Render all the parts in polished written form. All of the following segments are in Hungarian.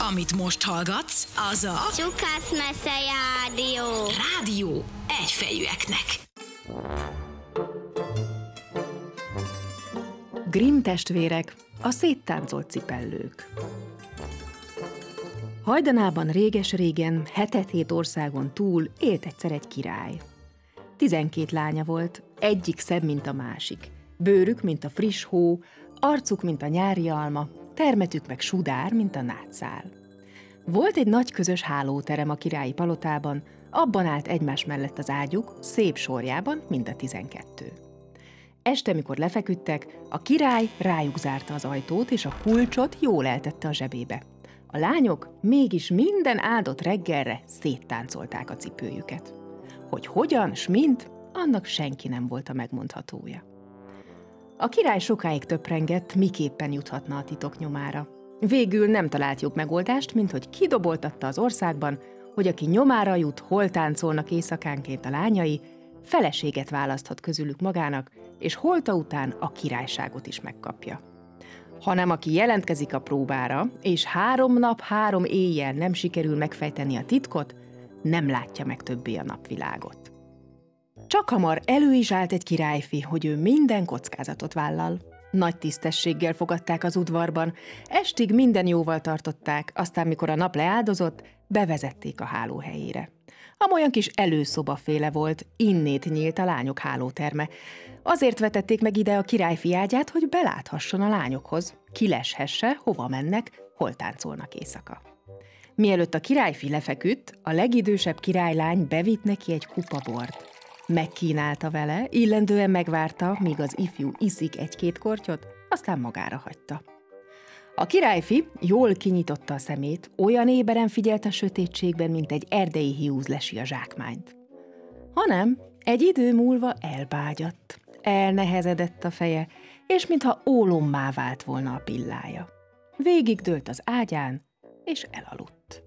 Amit most hallgatsz, az a Csukasz Meszei Rádió. Rádió egyfejűeknek. Grimm testvérek, a széttáncolt cipellők. Hajdanában réges-régen, 7 országon túl élt egyszer egy király. 12 lánya volt, egyik szebb, mint a másik. Bőrük, mint a friss hó, arcuk, mint a nyári alma, termetük meg sudár, mint a nátszál. Volt egy nagy közös hálóterem a királyi palotában, abban állt egymás mellett az ágyuk, szép sorjában, mind a 12. Este, mikor lefeküdtek, a király rájuk zárta az ajtót, és a kulcsot jól eltette a zsebébe. A lányok mégis minden áldott reggelre széttáncolták a cipőjüket. Hogy hogyan, s mint, annak senki nem volt a megmondhatója. A király sokáig töprengett, miképpen juthatna a titok nyomára. Végül nem talált jobb megoldást, mint hogy kidoboltatta az országban, hogy aki nyomára jut, hol táncolnak éjszakánként a lányai, feleséget választhat közülük magának, és holta után a királyságot is megkapja. Hanem aki jelentkezik a próbára, és 3 nap, 3 éjjel nem sikerül megfejteni a titkot, nem látja meg többé a napvilágot. Csak hamar elő is állt egy királyfi, hogy ő minden kockázatot vállal. Nagy tisztességgel fogadták az udvarban, estig minden jóval tartották, aztán mikor a nap leáldozott, bevezették a háló helyére. Amolyan kis előszobaféle volt, innét nyílt a lányok hálóterme. Azért vetették meg ide a királyfi ágyát, hogy beláthasson a lányokhoz, kileshesse, hova mennek, hol táncolnak éjszaka. Mielőtt a királyfi lefeküdt, a legidősebb királylány bevitt neki egy kupa bort. Megkínálta vele, illendően megvárta, míg az ifjú iszik 1-2 kortyot, aztán magára hagyta. A királyfi jól kinyitotta a szemét, olyan éberen figyelt a sötétségben, mint egy erdei hiúz lesi a zsákmányt. Hanem egy idő múlva elbágyadt, elnehezedett a feje, és mintha ólommá vált volna a pillája. Végig dőlt az ágyán, és elaludt.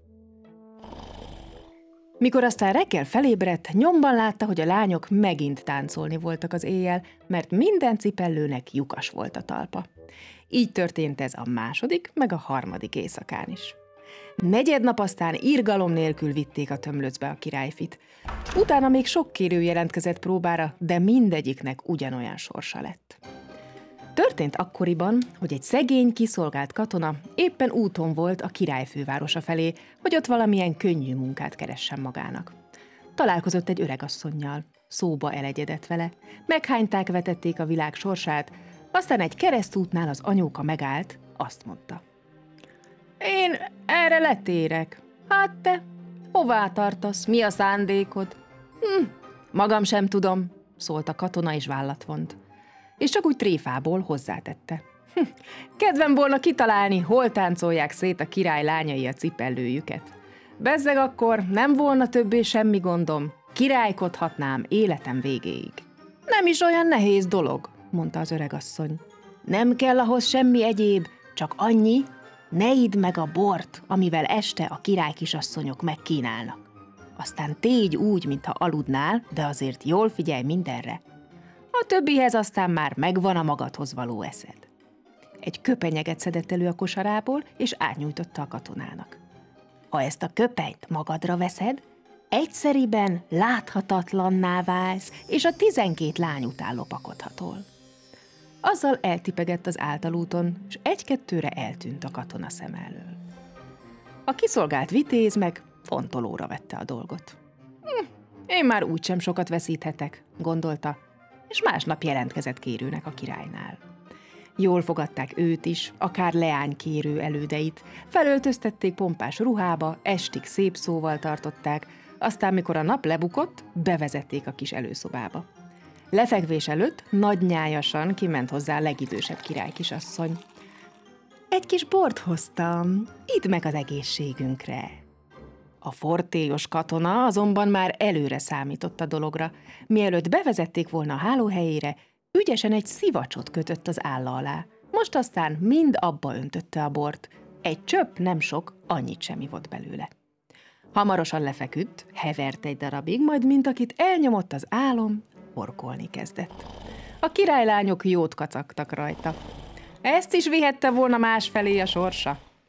Mikor aztán reggel felébredt, nyomban látta, hogy a lányok megint táncolni voltak az éjjel, mert minden cipellőnek lyukas volt a talpa. Így történt ez a 2. meg a 3. éjszakán is. 4. nap aztán irgalom nélkül vitték a tömlöcbe a királyfit. Utána még sok kérő jelentkezett próbára, de mindegyiknek ugyanolyan sorsa lett. Történt akkoriban, hogy egy szegény, kiszolgált katona éppen úton volt a király fővárosa felé, hogy ott valamilyen könnyű munkát keressen magának. Találkozott egy öregasszonnyal, szóba elegyedett vele, meghányták, vetették a világ sorsát, aztán egy keresztútnál az anyóka megállt, azt mondta: Én erre letérek. Hát te, hová tartasz, mi a szándékod? Magam sem tudom, szólt a katona, és vállat vont. És csak úgy tréfából hozzátette: Kedvem volna kitalálni, hol táncolják szét a király lányai a cipellőjüket. Bezzeg akkor nem volna többé semmi gondom, királykodhatnám életem végéig. Nem is olyan nehéz dolog, mondta az öregasszony. Nem kell ahhoz semmi egyéb, csak annyi, ne idd meg a bort, amivel este a királykisasszonyok megkínálnak. Aztán tégy úgy, mintha aludnál, de azért jól figyelj mindenre. A többihez aztán már megvan a magadhoz való eszed. Egy köpenyeget szedett elő a kosarából, és átnyújtotta a katonának. Ha ezt a köpenyt magadra veszed, egyszeriben láthatatlanná válsz, és a 12 lány után lopakodhatol. Azzal eltipegett az általúton, és 1-2-re eltűnt a katona szem elől. A kiszolgált vitéz meg fontolóra vette a dolgot. Én már úgysem sokat veszíthetek, gondolta, és másnap jelentkezett kérőnek a királynál. Jól fogadták őt is, akár leánykérő elődeit, felöltöztették pompás ruhába, estig szép szóval tartották, aztán mikor a nap lebukott, bevezették a kis előszobába. Lefekvés előtt nagynyájasan kiment hozzá a legidősebb királykisasszony. Egy kis bort hoztam, idd meg az egészségünkre. A fortélyos katona azonban már előre számított a dologra. Mielőtt bevezették volna a háló helyére, ügyesen egy szivacsot kötött az álla alá. Most aztán mind abba öntötte a bort. Egy csöpp, nem sok, annyit sem ivott belőle. Hamarosan lefeküdt, hevert egy darabig, majd mint akit elnyomott az álom, horkolni kezdett. A királylányok jót kacagtak rajta. Ezt is vihette volna másfelé a sorsa,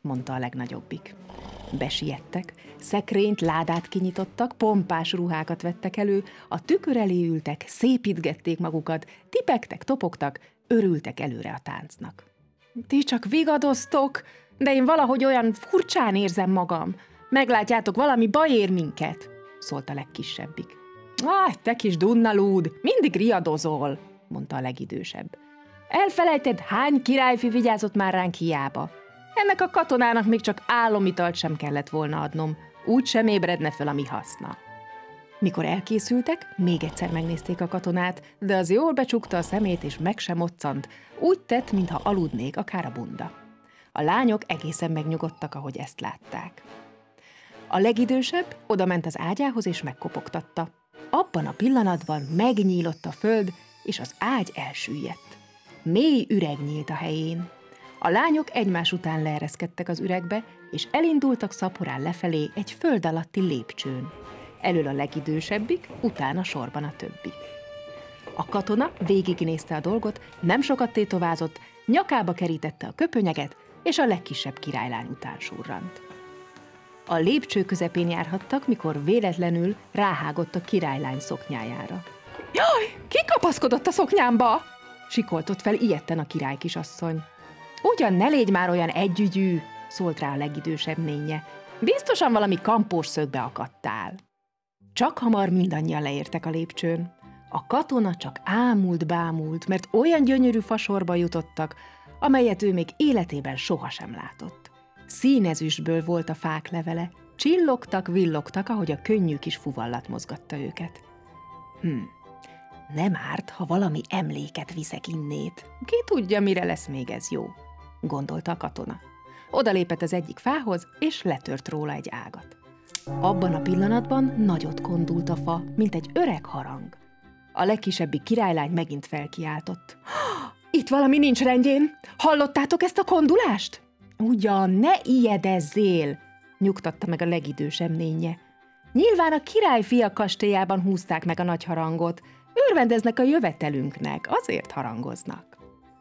mondta a legnagyobbik. Besiettek, szekrényt, ládát kinyitottak, pompás ruhákat vettek elő, a tükör elé ültek, szépítgették magukat, tipegtek, topogtak, örültek előre a táncnak. Ti csak vigadoztok, de én valahogy olyan furcsán érzem magam. Meglátjátok, valami baj ér minket, szólt a legkisebbik. Te kis dunnalúd, mindig riadozol, mondta a legidősebb. Elfelejted, hány királyfi vigyázott már ránk hiába. Ennek a katonának még csak álomitalt sem kellett volna adnom, úgy sem ébredne fel a mi haszna. Mikor elkészültek, még egyszer megnézték a katonát, de az jól becsukta a szemét és meg sem moccant, úgy tett, mintha aludnék, akár a bunda. A lányok egészen megnyugodtak, ahogy ezt látták. A legidősebb odament az ágyához és megkopogtatta. Abban a pillanatban megnyílott a föld, és az ágy elsüllyedt. Mély üreg nyílt a helyén. A lányok egymás után leereszkedtek az üregbe, és elindultak szaporán lefelé egy föld alatti lépcsőn. Elől a legidősebbik, utána sorban a többi. A katona végignézte a dolgot, nem sokat tétovázott, nyakába kerítette a köpönyeget, és a legkisebb királylány után surrant. A lépcső közepén járhattak, mikor véletlenül ráhágott a királylány szoknyájára. Jaj, ki kapaszkodott a szoknyámba? Sikoltott fel ijedten a király kisasszony. Ugyan ne légy már olyan együgyű, szólt rá a legidősebb nénye. Biztosan valami kampós szögbe akadtál. Csak hamar mindannyian leértek a lépcsőn. A katona csak ámult-bámult, mert olyan gyönyörű fasorba jutottak, amelyet ő még életében sohasem látott. Színezüstből volt a fák levele, csillogtak, villogtak, ahogy a könnyű kis fuvallat mozgatta őket. Nem árt, ha valami emléket viszek innét. Ki tudja, mire lesz még ez jó, gondolta a katona. Odalépett az egyik fához, és letört róla egy ágat. Abban a pillanatban nagyot kondult a fa, mint egy öreg harang. A legkisebbi királylány megint felkiáltott. Itt valami nincs rendjén! Hallottátok ezt a kondulást? Ugyan, ne ijedezzél! Nyugtatta meg a legidősebb nénye. Nyilván a királyfiak kastélyában húzták meg a nagy harangot. Örvendeznek a jövetelünknek, azért harangoznak.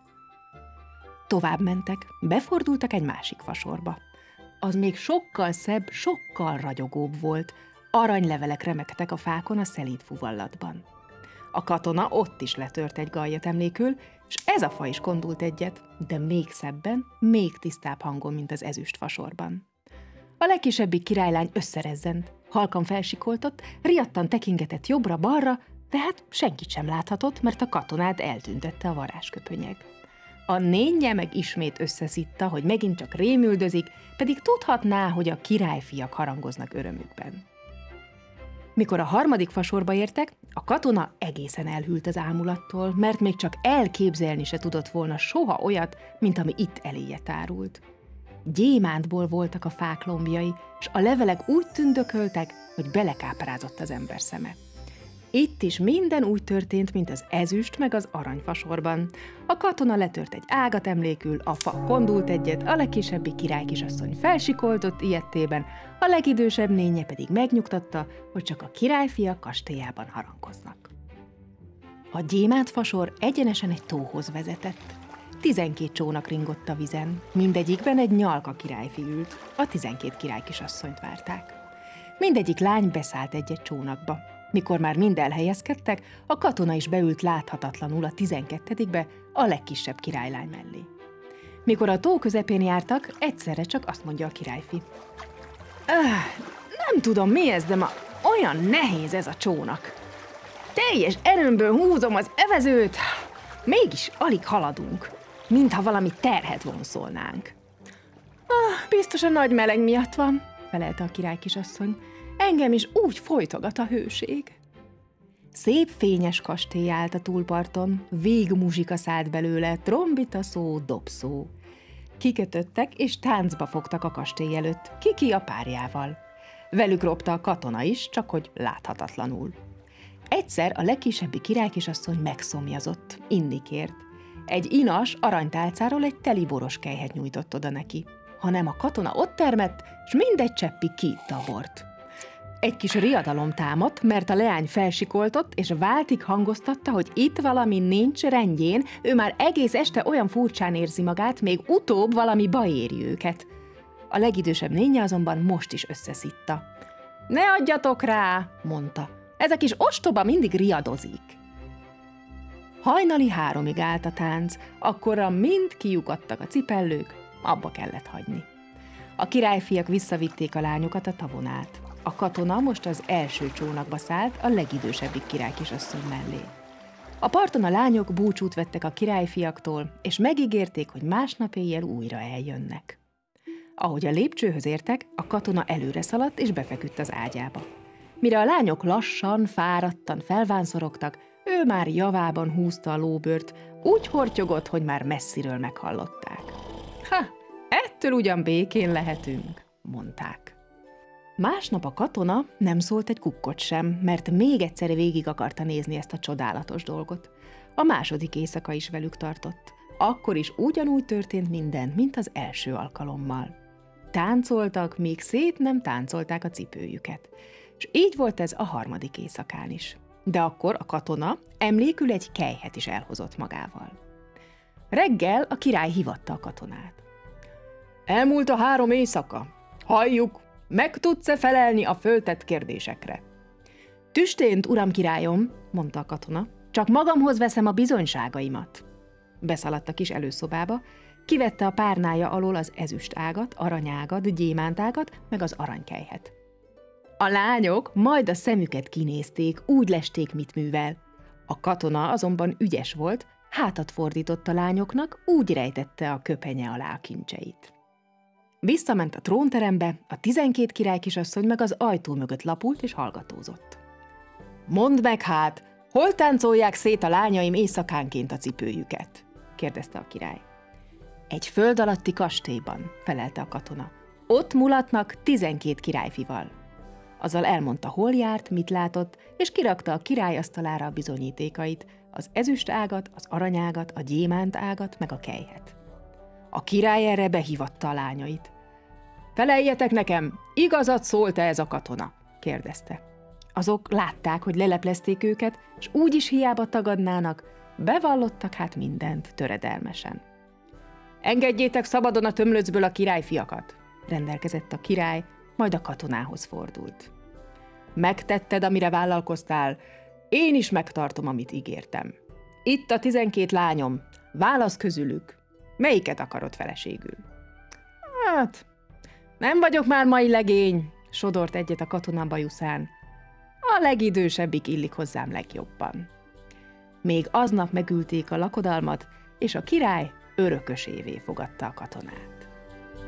Tovább mentek, befordultak egy másik fasorba. Az még sokkal szebb, sokkal ragyogóbb volt. Aranylevelek remegtek a fákon a szelíd fuvallatban. A katona ott is letört egy gallyat emlékül, és ez a fa is kondult egyet, de még szebben, még tisztább hangon, mint az ezüst fasorban. A legkisebbik királylány összerezzent, halkan felsikoltott, riadtan tekingetett jobbra-balra, de hát senkit sem láthatott, mert a katonát eltüntette a varázsköpönyeg. A nénye meg ismét összeszitta, hogy megint csak rémüldözik, pedig tudhatná, hogy a királyfiak harangoznak örömükben. Mikor a harmadik fasorba értek, a katona egészen elhűlt az ámulattól, mert még csak elképzelni se tudott volna soha olyat, mint ami itt eléje tárult. Gyémántból voltak a fák lombjai, és a levelek úgy tündököltek, hogy belekáparázott az ember szeme. Itt is minden úgy történt, mint az ezüst meg az aranyfasorban. A katona letört egy ágat emlékül, a fa kondult egyet, a legkisebbi királykisasszony felsikoltott ijedtében, a legidősebb nénye pedig megnyugtatta, hogy csak a királyfiak kastélyában harangoznak. A gyémántfasor egyenesen egy tóhoz vezetett. 12 csónak ringott a vizen, mindegyikben egy nyalka királyfi ült, a 12 királykisasszonyt várták. Mindegyik lány beszállt egy-egy csónakba. Mikor már mind elhelyezkedtek, a katona is beült láthatatlanul a 12-be, a legkisebb királylány mellé. Mikor a tó közepén jártak, egyszerre csak azt mondja a királyfi. Nem tudom mi ez, de ma olyan nehéz ez a csónak. Teljes erőmből húzom az evezőt, mégis alig haladunk, mintha valami terhet vonszolnánk. Biztos a nagy meleg miatt van, felelte a királykisasszony. Engem is úgy folytogat a hőség. Szép fényes kastély állt a túlparton, végmuzsika szállt belőle, trombita szó, dobszó. Kikötöttek és táncba fogtak a kastély előtt, ki a párjával. Velük ropta a katona is, csak hogy láthatatlanul. Egyszer a legkisebbi királykisasszony megszomjazott, inni kért. Egy inas aranytálcáról egy teli boros kelyhet nyújtott oda neki, hanem a katona ott termett, s mindegy cseppig kiitta a bort. Egy kis riadalom támadt, mert a leány felsikoltott, és váltig hangoztatta, hogy itt valami nincs rendjén, ő már egész este olyan furcsán érzi magát, még utóbb valami baj éri őket. A legidősebb nénye azonban most is összeszitta. Ne adjatok rá, mondta. Ez a kis ostoba mindig riadozik. Hajnali 3-ig állt a tánc, akkorra mind kiukadtak a cipellők, abba kellett hagyni. A királyfiak visszavitték a lányokat a tavon át. A katona most az első csónakba szállt a legidősebbik királykisasszony mellé. A parton a lányok búcsút vettek a királyfiaktól, és megígérték, hogy másnap éjjel újra eljönnek. Ahogy a lépcsőhöz értek, a katona előre szaladt és befeküdt az ágyába. Mire a lányok lassan, fáradtan felvánszorogtak, ő már javában húzta a lóbőrt, úgy hortyogott, hogy már messziről meghallották. Ha, ettől ugyan békén lehetünk, mondták. Másnap a katona nem szólt egy kukkot sem, mert még egyszer végig akarta nézni ezt a csodálatos dolgot. A második éjszaka is velük tartott. Akkor is ugyanúgy történt minden, mint az első alkalommal. Táncoltak, míg szét nem táncolták a cipőjüket. És így volt ez a harmadik éjszakán is. De akkor a katona emlékül egy kelyhet is elhozott magával. Reggel a király hívatta a katonát. Elmúlt a 3 éjszaka. Halljuk, meg tudsz-e felelni a föltett kérdésekre? Tüstént, uram királyom, mondta a katona, csak magamhoz veszem a bizonyságaimat. Beszaladt a kis előszobába, kivette a párnája alól az ezüstágat, aranyágat, gyémántágat, meg az aranykelyhet. A lányok majd a szemüket kinézték, úgy lesték, mit művel. A katona azonban ügyes volt, hátat fordított a lányoknak, úgy rejtette a köpenye alá a kincseit. Visszament a trónterembe, a 12 királykisasszony meg az ajtó mögött lapult és hallgatózott. Mondd meg hát, hol táncolják szét a lányaim éjszakánként a cipőjüket? Kérdezte a király. Egy föld alatti kastélyban, felelte a katona. Ott mulatnak 12 királyfival. Azzal elmondta, hol járt, mit látott, és kirakta a király asztalára a bizonyítékait, az ezüstágat, az aranyágat, a gyémántágat, meg a kelyhet. A király erre behívatta a lányait. Feleljetek nekem, igazat szólt-e ez a katona? Kérdezte. Azok látták, hogy leleplezték őket, és úgyis hiába tagadnának, bevallottak hát mindent töredelmesen. Engedjétek szabadon a tömlöcből a királyfiakat, rendelkezett a király, majd a katonához fordult. Megtetted, amire vállalkoztál, én is megtartom, amit ígértem. Itt a 12 lányom, válasz közülük, melyiket akarod feleségül? Hát, nem vagyok már mai legény, sodort egyet a katona bajuszán. A legidősebbik illik hozzám legjobban. Még aznap megülték a lakodalmat, és a király örökösévé fogadta a katonát.